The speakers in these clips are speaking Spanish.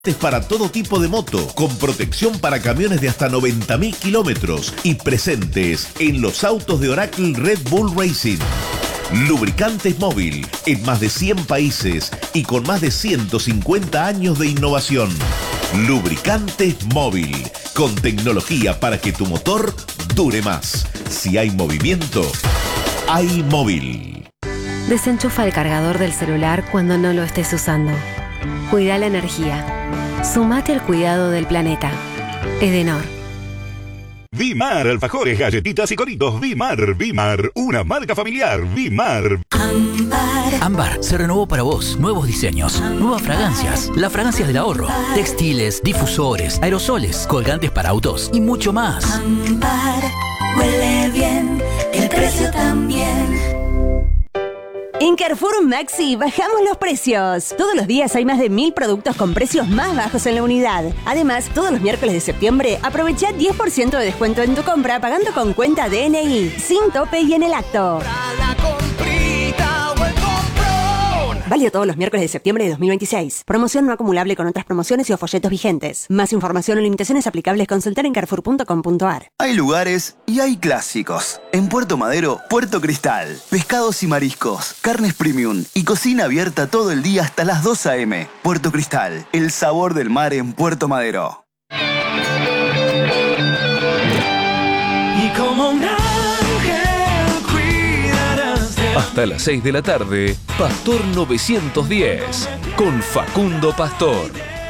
Para todo tipo de moto, con protección para camiones de hasta 90.000 kilómetros y presentes en los autos de Oracle Red Bull Racing. Lubricantes Móvil, en más de 100 países y con más de 150 años de innovación. Lubricantes Móvil, con tecnología para que tu motor dure más. Si hay movimiento, hay móvil. Desenchufa el cargador del celular cuando no lo estés usando. Cuida la energía. Sumate al cuidado del planeta. Edenor. Vimar, alfajores, galletitas y coritos. Vimar, una marca familiar. Vimar. Ámbar se renovó para vos. Nuevos diseños, nuevas fragancias, las fragancias del ahorro, textiles, difusores, aerosoles, colgantes para autos y mucho más. Ámbar huele bien, el precio también. En Carrefour Maxi bajamos los precios. Todos los días hay más de 1000 productos con precios más bajos en la unidad. Además, todos los miércoles de septiembre aprovecha 10% de descuento en tu compra pagando con cuenta DNI, sin tope y en el acto. Válido todos los miércoles de septiembre de 2026. Promoción no acumulable con otras promociones y o folletos vigentes. Más información o limitaciones aplicables consultar en carrefour.com.ar. Hay lugares y hay clásicos. En Puerto Madero, Puerto Cristal. Pescados y mariscos, carnes premium y cocina abierta todo el día hasta las 2 a.m. Puerto Cristal, el sabor del mar en Puerto Madero. Y como un ángel cuidarás de... Hasta las 6 de la tarde, Pastor 910, con Facundo Pastor.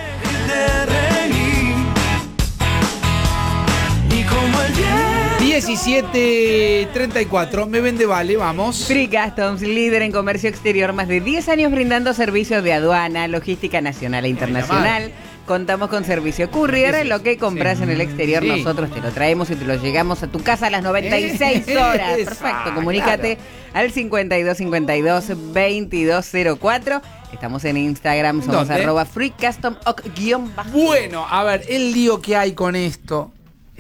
17:34, me vende vale, vamos. Free Customs, líder en comercio exterior, más de 10 años brindando servicios de aduana, logística nacional e internacional. Contamos con servicio courier, lo que compras en el exterior nosotros te lo traemos y te lo llegamos a tu casa a las 96 horas. Perfecto, comunícate al 5252-2204. Estamos en Instagram, somos @freecustom_. Bueno, a ver, el lío que hay con esto.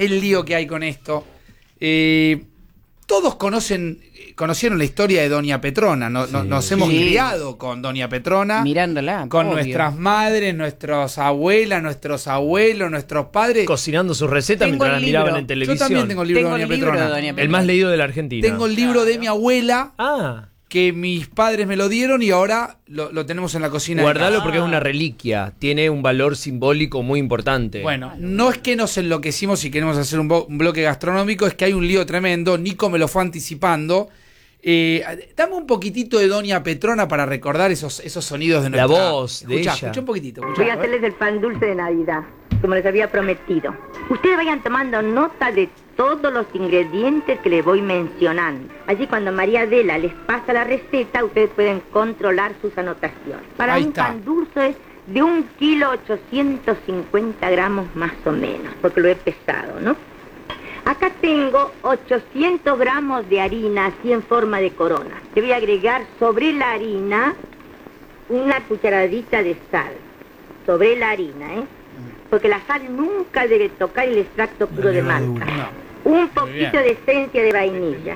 Todos conocieron la historia de Doña Petrona. Nos hemos criado con Doña Petrona. Mirándola. Con nuestras madres, nuestras abuelas, nuestros abuelos, nuestros padres. Cocinando sus recetas mientras la miraban en televisión. Yo también tengo el libro de Doña Petrona. El más leído de la Argentina. Tengo el libro de mi abuela. Que mis padres me lo dieron y ahora lo tenemos en la cocina. Guardalo porque es una reliquia, tiene un valor simbólico muy importante. Bueno, no es que nos enloquecimos y queremos hacer un bloque gastronómico, es que hay un lío tremendo. Nico me lo fue anticipando. Dame un poquitito de Doña Petrona para recordar esos sonidos de nuestra... La voz de ella. Escucha un poquitito. Voy a hacerles el pan dulce de Navidad, como les había prometido. Ustedes vayan tomando nota de todos los ingredientes que les voy mencionando. Así cuando María Adela les pasa la receta, ustedes pueden controlar sus anotaciones. Para un pan dulce es de 1,850 kg más o menos, porque lo he pesado, ¿no? Acá tengo 800 gramos de harina, así en forma de corona. Le voy a agregar sobre la harina una cucharadita de sal. Sobre la harina, porque la sal nunca debe tocar el extracto puro de malta. Un poquito de esencia de vainilla.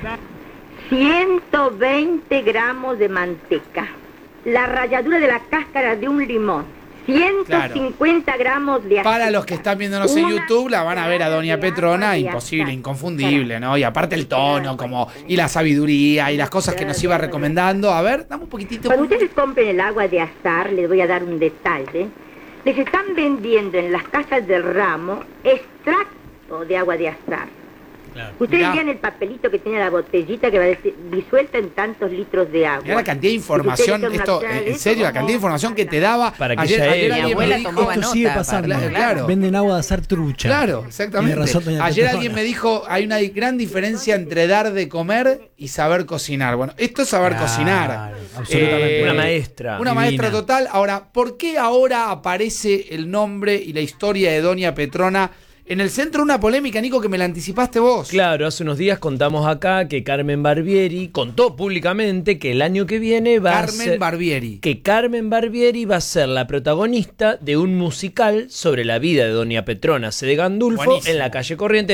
120 gramos de manteca. La ralladura de la cáscara de un limón. 150 gramos de azúcar. Para los que están viéndonos en YouTube, la van a ver a Doña Petrona, imposible, inconfundible, ¿no? Y aparte el tono, y la sabiduría, y las cosas que nos iba recomendando. A ver, dame un poquitito. Cuando ustedes compren el agua de azahar, les voy a dar un detalle. Les están vendiendo en las casas del ramo extracto de agua de azahar. Claro. Ustedes vean el papelito que tiene la botellita que va a decir disuelta en tantos litros de agua. Mira la cantidad de información, en serio, la cantidad de información que te daba. Para que ayer mi abuela tomaba nota. Esto sigue pasando. Claro. Venden agua de azahar trucha. Claro, exactamente. Razón, ayer alguien me dijo, hay una gran diferencia entre dar de comer y saber cocinar. Bueno, esto es saber cocinar. Absolutamente. Una maestra. Una maestra total. Ahora, ¿por qué ahora aparece el nombre y la historia de Doña Petrona en el centro de una polémica, Nico, que me la anticipaste vos? Claro, hace unos días contamos acá que Carmen Barbieri contó públicamente que el año que viene Carmen Barbieri va a ser la protagonista de un musical sobre la vida de Doña Petrona C. de Gandulfo en la calle Corrientes.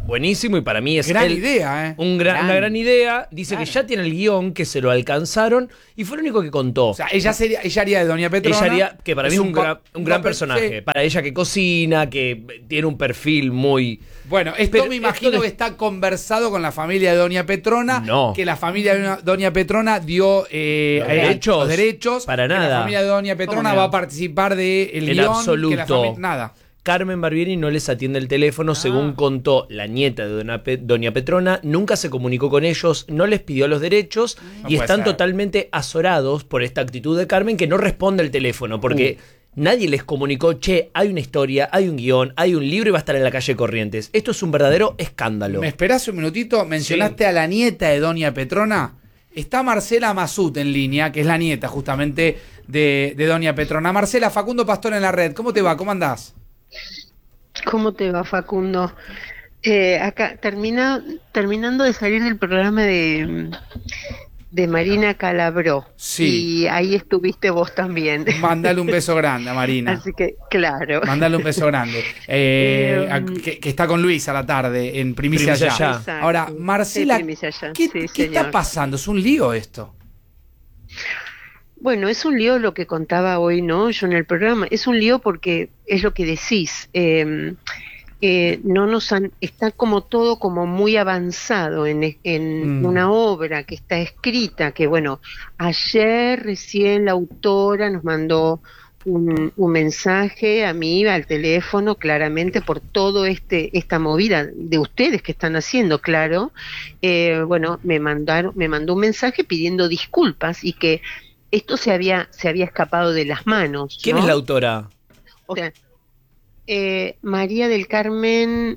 buenísimo y para mí es gran idea, una gran idea. Dice que ya tiene el guión, que se lo alcanzaron y fue lo único que contó. O sea, ella haría de Doña Petrona. Ella haría, que para mí es un gran personaje. Sí. Para ella que cocina, que tiene un perfil muy... Bueno, me imagino que está conversado con la familia de Doña Petrona. No. Que la familia de Doña Petrona dio los derechos. Para que nada. La familia de Doña Petrona va a participar del guión. Absoluto. Nada. Carmen Barbieri no les atiende el teléfono, según contó la nieta de Doña Petrona, nunca se comunicó con ellos, no les pidió los derechos y están totalmente azorados por esta actitud de Carmen que no responde el teléfono, porque nadie les comunicó, che, hay una historia, hay un guión, hay un libro y va a estar en la calle Corrientes. Esto es un verdadero escándalo. ¿Me esperás un minutito? Mencionaste a la nieta de Doña Petrona. Está Marcela Masut en línea, que es la nieta justamente de Doña Petrona. Marcela, Facundo Pastor en la red. ¿Cómo te va? ¿Cómo andás? ¿Cómo te va, Facundo? Acá, terminando de salir del programa de Marina Calabró. Sí. Y ahí estuviste vos también. Mandale un beso grande a Marina. Así que, claro. Mandale un beso grande. Que está con Luis a la tarde en Primicia Ya. Exacto. Ahora, Marcela, ¿qué está pasando? ¿Es un lío esto? Bueno, es un lío lo que contaba hoy, ¿no? Yo en el programa. Es un lío porque es lo que decís. Está como todo como muy avanzado en una obra que está escrita, que bueno, ayer recién la autora nos mandó un mensaje a mí al teléfono, claramente por todo esta movida de ustedes que están haciendo, claro. Bueno, me mandó un mensaje pidiendo disculpas y que esto se había escapado de las manos. ¿Quién es la autora? O sea, María del Carmen,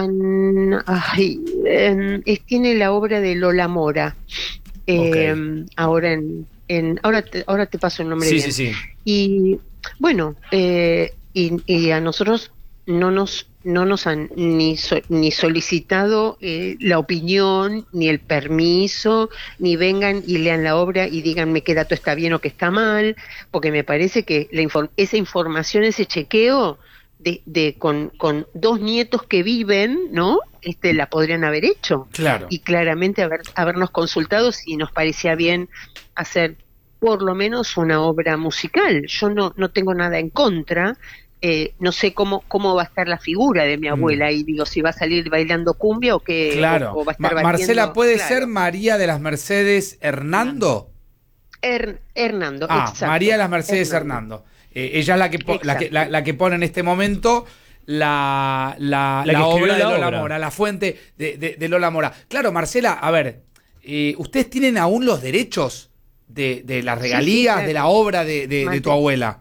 tiene la obra de Lola Mora. Ahora ahora te paso el nombre bien. Sí. Y bueno, y a nosotros no nos han ni solicitado la opinión, ni el permiso, ni vengan y lean la obra y díganme qué dato está bien o qué está mal, porque me parece que esa información, ese chequeo con dos nietos que viven, ¿no? La podrían haber hecho. Claro. Y claramente habernos consultado si nos parecía bien hacer por lo menos una obra musical. Yo no tengo nada en contra. No sé cómo va a estar la figura de mi abuela y digo si va a salir bailando cumbia o qué. Claro. O va a estar Marcela, ¿puede claro. ser María de las Mercedes Hernando? Hernando, exacto. María de las Mercedes Hernando. Ella es la que pone en este momento la obra de Lola Mora, la fuente de Lola Mora. Claro, Marcela, a ver, ¿ustedes tienen aún los derechos de las regalías, claro, de la obra de tu abuela?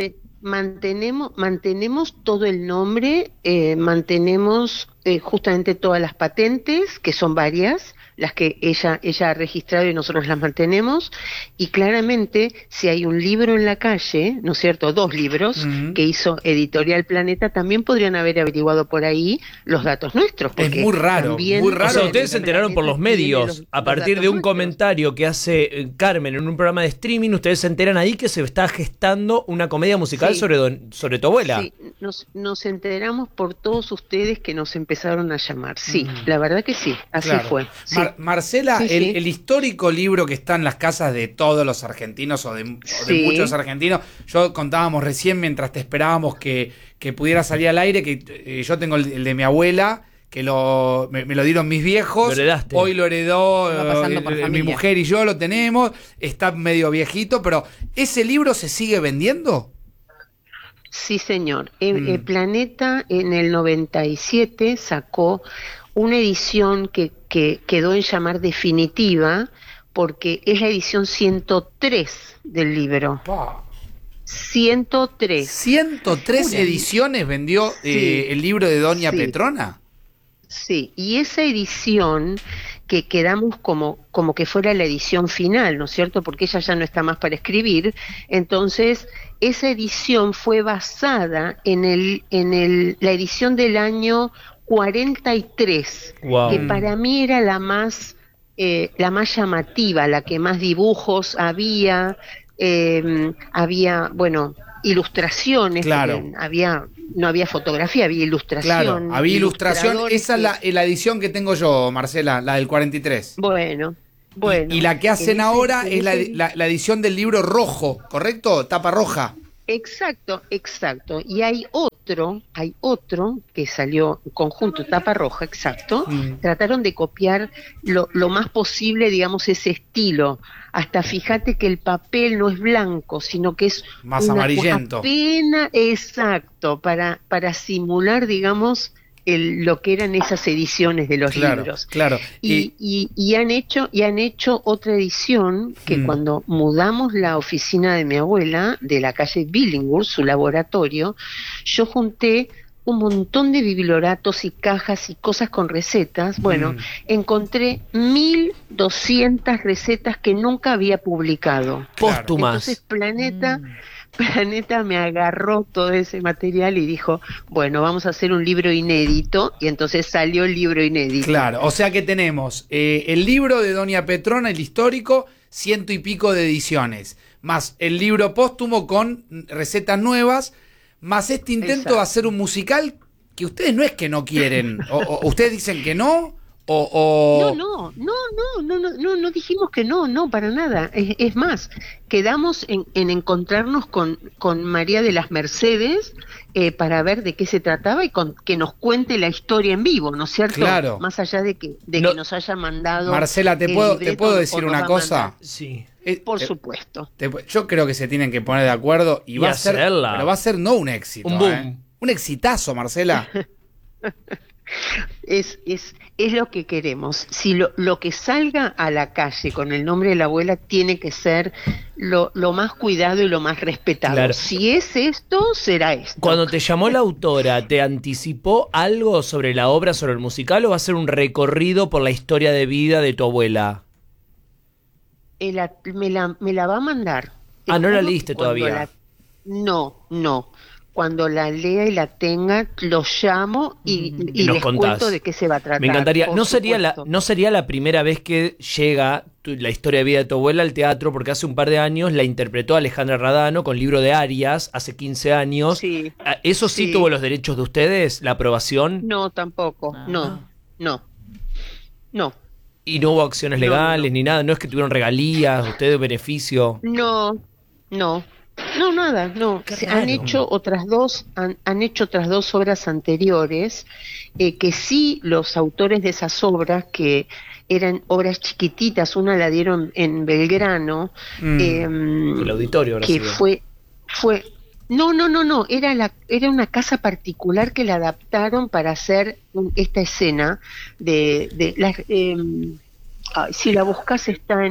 Mantenemos todo el nombre, mantenemos justamente todas las patentes, que son varias, las que ella ha registrado y nosotros las mantenemos, y claramente si hay un libro en la calle, ¿no es cierto?, 2 libros que hizo Editorial Planeta, también podrían haber averiguado por ahí los datos nuestros. Porque es muy raro. O sea, ustedes se enteraron por los medios, a partir de un comentario que hace Carmen en un programa de streaming, ustedes se enteran ahí que se está gestando una comedia musical sobre tu abuela. Sí, nos enteramos por todos ustedes que nos empezaron a llamar. Sí, la verdad que sí, así fue. Sí. Marcela, el histórico libro que está en las casas de todos los argentinos o de muchos argentinos, contábamos recién mientras te esperábamos que pudiera salir al aire, que yo tengo el de mi abuela, que me lo dieron mis viejos, lo heredaste. Hoy lo heredó mi familia. mujer y yo lo tenemos, está medio viejito, pero ¿ese libro se sigue vendiendo? Sí, señor. Planeta en el 97 sacó una edición que quedó en llamar definitiva, porque es la edición 103 del libro. 103. 103 ediciones vendió el libro de Doña Petrona. Sí, y esa edición que quedamos como que fuera la edición final, ¿no es cierto? Porque ella ya no está más para escribir. Entonces, esa edición fue basada en la edición del año 43, wow, que para mí era la más llamativa, la que más dibujos había, bueno, ilustraciones, claro. No había fotografía, había ilustración. Claro, había ilustración. Esa es la edición que tengo yo, Marcela, la del 43. Bueno. Y la que hacen ahora es la edición del libro rojo, ¿correcto? Tapa roja. Exacto. Y hay otro que salió conjunto tapa roja, exacto. Trataron de copiar lo más posible, digamos, ese estilo. Hasta fíjate que el papel no es blanco, sino que es más amarillento. Apenas, exacto, para simular, digamos, lo que eran esas ediciones de los libros. Claro. Y han hecho otra edición que cuando mudamos la oficina de mi abuela de la calle Billinghurst, su laboratorio, yo junté un montón de biblioratos y cajas y cosas con recetas. Bueno, encontré 1200 recetas que nunca había publicado. Póstumas. Entonces Planeta me agarró todo ese material y dijo, bueno, vamos a hacer un libro inédito, y entonces salió el libro inédito. Claro, o sea que tenemos el libro de Doña Petrona, el histórico, 100 y pico de ediciones, más el libro póstumo con recetas nuevas, más este intento de hacer un musical que ustedes no es que no quieren, o ustedes dicen que no, No dijimos que no, para nada. Es más, quedamos en encontrarnos con María de las Mercedes para ver de qué se trataba y que nos cuente la historia en vivo, ¿no es cierto? Claro. Más allá de que nos haya mandado. Marcela, ¿te puedo decir una cosa? Sí. Por supuesto. Yo creo que se tienen que poner de acuerdo y va a ser, pero va a ser no un éxito, un boom. Un exitazo, Marcela. Es lo que queremos. Si lo que salga a la calle con el nombre de la abuela tiene que ser lo más cuidado y lo más respetado. Claro. Si es esto, será esto. Cuando te llamó la autora, ¿te anticipó algo sobre la obra, sobre el musical, o va a ser un recorrido por la historia de vida de tu abuela? Me la va a mandar. ¿No la leíste todavía? No. Cuando la lea y la tenga, lo llamo y les cuento de qué se va a tratar. Me encantaría. ¿No sería la primera vez que llega la historia de vida de tu abuela al teatro? Porque hace un par de años la interpretó Alejandra Radano con libro de arias, hace 15 años. Sí. ¿Eso sí tuvo los derechos de ustedes? ¿La aprobación? No, tampoco. No. ¿Y no hubo acciones legales ni nada? ¿No es que tuvieron regalías, ustedes beneficio? No, nada, no. Han hecho otras dos obras anteriores que sí, los autores de esas obras, que eran obras chiquititas, una la dieron en Belgrano, el auditorio que fue no, era una casa particular que la adaptaron para hacer esta escena si la buscas está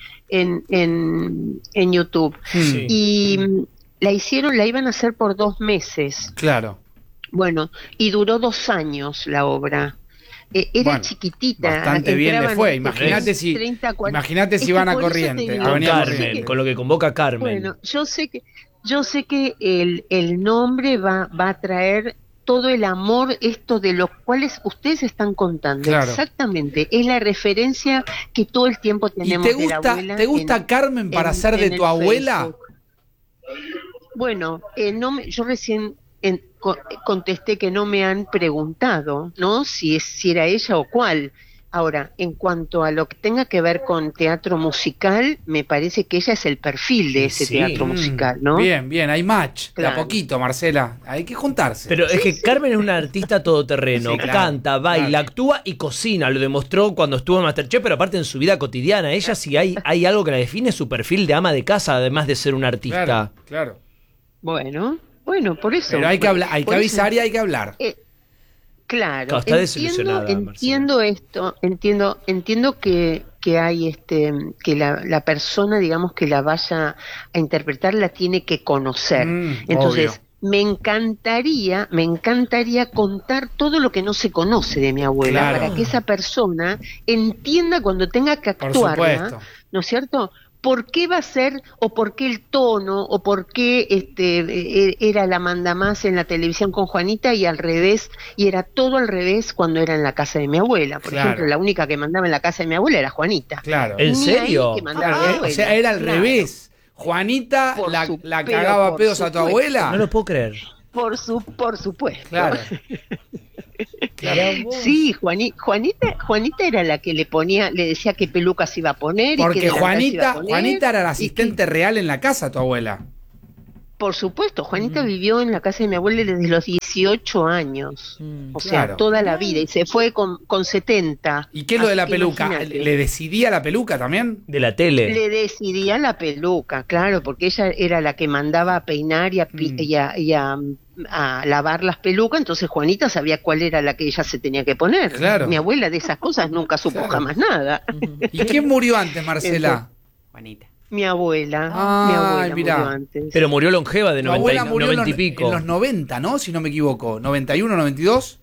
en YouTube. Sí. Y la iban a hacer por 2 meses. Claro. Bueno, y duró 2 años la obra. Era chiquitita. Bastante bien le fue. Imagínate si van a Corriente. Con Carmen, con lo que convoca Carmen. Bueno, yo sé que el nombre va a traer todo el amor, esto de los cuales ustedes están contando. Claro. Exactamente, es la referencia que todo el tiempo tenemos de la abuela. ¿Te gusta Carmen para ser de tu abuela? Facebook. Bueno, yo recién contesté que no me han preguntado, ¿no? Si era ella o cuál. Ahora, en cuanto a lo que tenga que ver con teatro musical, me parece que ella es el perfil de ese teatro musical, ¿no? Bien, hay match. Claro. De a poquito, Marcela. Hay que juntarse. Pero es que Carmen es una artista todoterreno. Canta, baila, actúa y cocina. Lo demostró cuando estuvo en MasterChef, pero aparte en su vida cotidiana. Ella, si hay algo que la define, su perfil de ama de casa, además de ser una artista. Claro. Bueno, por eso. Pero hay que hablar, hay que avisar y hay que hablar. Claro, está desilusionada, entiendo esto, entiendo que hay que la persona, digamos, que la vaya a interpretar la tiene que conocer. Entonces, obvio. me encantaría contar todo lo que no se conoce de mi abuela, para que esa persona entienda cuando tenga que actuarla, ¿no es cierto? ¿Por qué va a ser, o por qué el tono, o por qué era la mandamás en la televisión con Juanita y al revés, y era todo al revés cuando era en la casa de mi abuela? Por ejemplo, la única que mandaba en la casa de mi abuela era Juanita. Claro. ¿En serio? O sea, era al revés. Juanita la cagaba pedos a tu abuela. No lo puedo creer. Por supuesto. Claro. Sí, Juanita era la que le decía qué pelucas iba a poner. Porque y qué Juanita era la asistente real en la casa, tu abuela. Por supuesto, Juanita vivió en la casa de mi abuela desde los 18 años. O sea, toda la vida. Y se fue con 70. ¿Y qué es lo de la peluca? Imagínate. ¿Le decidía la peluca también? De la tele. Le decidía la peluca, claro, porque ella era la que mandaba a peinar y a lavar las pelucas, entonces Juanita sabía cuál era la que ella se tenía que poner. Claro. Mi abuela de esas cosas nunca supo jamás nada. ¿Y quién murió antes, Marcela? Juanita. Mi abuela mirá. murió antes. Pero murió longeva de 90 y pico. En los 90, ¿no? Si no me equivoco. ¿91, 92?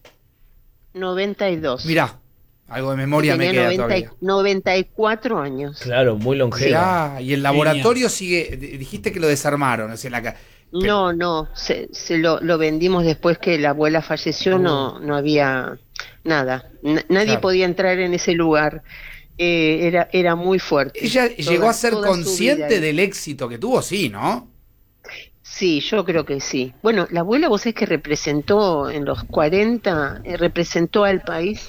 92. Mirá, algo de memoria me queda todavía. 94 años. Claro, muy longeva. Y el laboratorio sigue, dijiste que lo desarmaron. O sea, No, se lo vendimos después que la abuela falleció, no había nada. Nadie podía entrar en ese lugar. Era muy fuerte. ¿Ella llegó a ser consciente del éxito que tuvo? Sí, ¿no? Sí, yo creo que sí. Bueno, la abuela, vos sabés que representó en los 40, representó al país,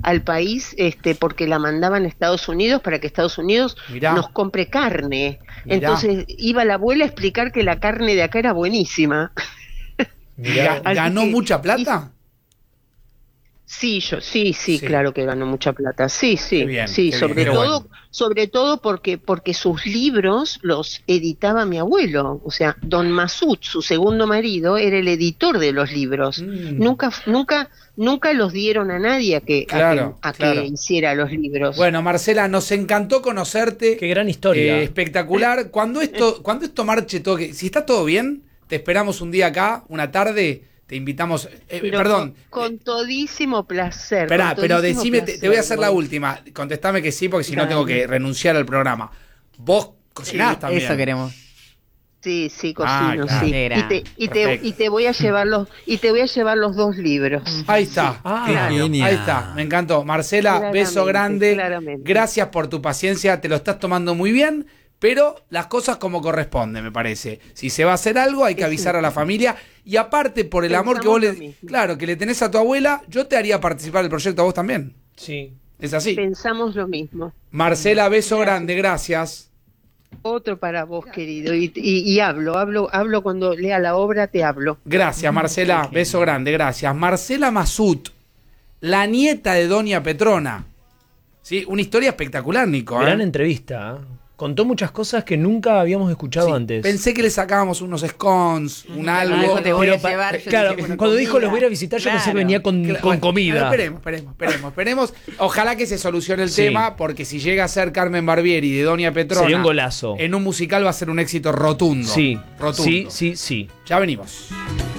porque la mandaban a Estados Unidos para que Estados Unidos nos compre carne. Entonces iba la abuela a explicar que la carne de acá era buenísima. ¿Ganó mucha plata? Sí, claro que ganó mucha plata. Sí, sobre todo porque sus libros los editaba mi abuelo, o sea, don Masud, su segundo marido, era el editor de los libros. Nunca los dieron a nadie a que hiciera los libros. Bueno, Marcela, nos encantó conocerte. Qué gran historia. Espectacular. Cuando esto marche todo, si está todo bien, te esperamos un día acá, una tarde. Te invitamos, perdón. Con todísimo placer. Esperá, pero decime, te voy a hacer la última. Contestame que sí, porque si no tengo que renunciar al programa. Vos cocinás también. Eso queremos. Sí, cocino, sí. Y te voy a llevar los 2 libros. Ahí está. Ahí está. Me encantó. Marcela, beso grande. Gracias por tu paciencia. Te lo estás tomando muy bien. Pero las cosas como corresponde, me parece. Si se va a hacer algo, hay que avisar a la familia. Y aparte, por el amor que vos que le tenés a tu abuela, yo te haría participar del proyecto a vos también. Sí. ¿Es así? Pensamos lo mismo. Marcela, beso grande, gracias. Otro para vos, querido. Y hablo cuando lea la obra, te hablo. Gracias, Marcela. Beso grande, gracias. Marcela Masud, la nieta de Doña Petrona. Sí, una historia espectacular, Nico. Gran entrevista, Contó muchas cosas que nunca habíamos escuchado antes. Pensé que le sacábamos unos scones, un algo. Te voy a llevar, claro, cuando dijo los voy a ir a visitar, yo pensé que venía con comida. Esperemos. Ojalá que se solucione el tema, porque si llega a ser Carmen Barbieri de Doña Petrona, sería un golazo. En un musical va a ser un éxito rotundo. Sí. Rotundo. Sí. Ya venimos.